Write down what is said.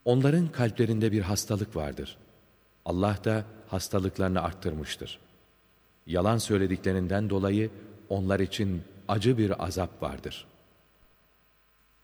Onların kalplerinde bir hastalık vardır. Allah da hastalıklarını arttırmıştır. Yalan söylediklerinden dolayı onlar için acı bir azap vardır.''